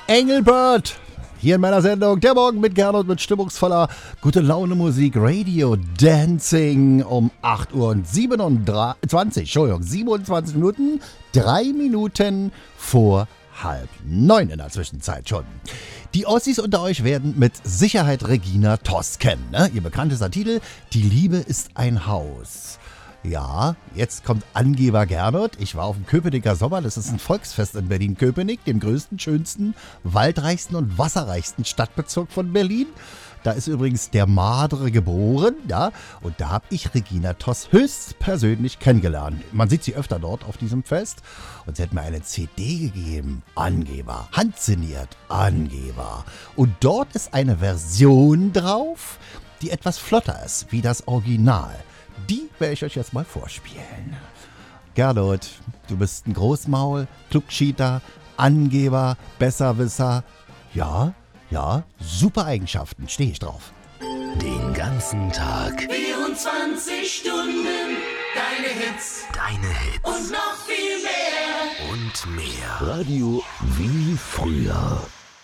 Engelbert. Hier in meiner Sendung Der Morgen mit Gernot mit stimmungsvoller gute Laune Musik, Radio Dancing um 8 Uhr und 27 Minuten, 3 Minuten vor 8:30 in der Zwischenzeit schon. Die Ossis unter euch werden mit Sicherheit Regina Toss kennen. Ne? Ihr bekanntester Titel, Die Liebe ist ein Haus. Ja, jetzt kommt Angeber Gernot. Ich war auf dem Köpenicker Sommer. Das ist ein Volksfest in Berlin-Köpenick, dem größten, schönsten, waldreichsten und wasserreichsten Stadtbezirk von Berlin. Da ist übrigens der Madre geboren, ja, und da habe ich Regina Toss höchstpersönlich kennengelernt. Man sieht sie öfter dort auf diesem Fest und sie hat mir eine CD gegeben, Angeber, handsigniert, Angeber. Und dort ist eine Version drauf, die etwas flotter ist, wie das Original. Die werde ich euch jetzt mal vorspielen. Gernot, du bist ein Großmaul, Klugschieter, Angeber, Besserwisser. Ja, super Eigenschaften, stehe ich drauf. Den ganzen Tag. 24 Stunden, deine Hits. Und noch viel mehr. Und mehr. Radio wie früher.